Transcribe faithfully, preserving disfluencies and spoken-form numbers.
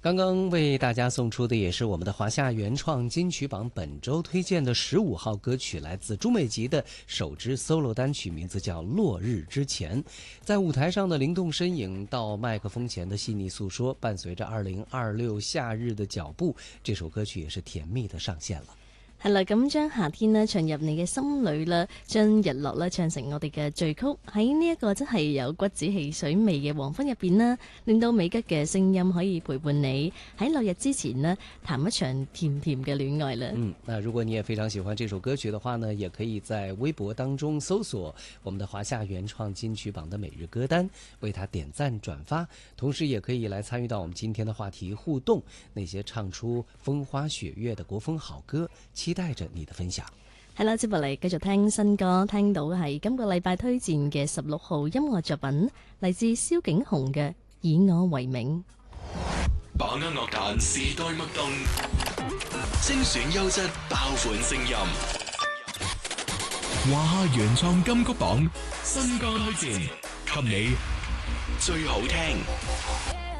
刚刚为大家送出的也是我们的华夏原创金曲榜本周推荐的十五号歌曲，来自朱美吉的首支 solo 单曲，名字叫《落日之前》。在舞台上的灵动身影到麦克风前的细腻诉说，伴随着二零二六夏日的脚步，这首歌曲也是甜蜜的上线了。 係啦，咁將夏天呢唱入你嘅心裏啦，將日落呢唱成我哋嘅序曲，喺呢一個真係有骨子汽水味嘅黃昏入邊啦，令到美吉嘅聲音可以陪伴你喺落日之前呢談一場甜甜嘅戀愛啦。 嗯，那如果你也非常喜歡這首歌曲的話呢，也可以在微博當中搜索我們的華夏原創金曲榜的每日歌單，為它點讚轉發，同時也可以來參與到我們今天的話題互動，那些唱出風花雪月的國風好歌，期待着你的分享。 係啦，接落嚟繼續聽新歌，聽到係今個禮拜推薦嘅十六號音樂作品，嚟自蕭景鴻嘅《以我為名》。 把握樂壇時代脈動，精選優質爆款聲音。華夏原創金曲榜新歌推薦，給你最好聽。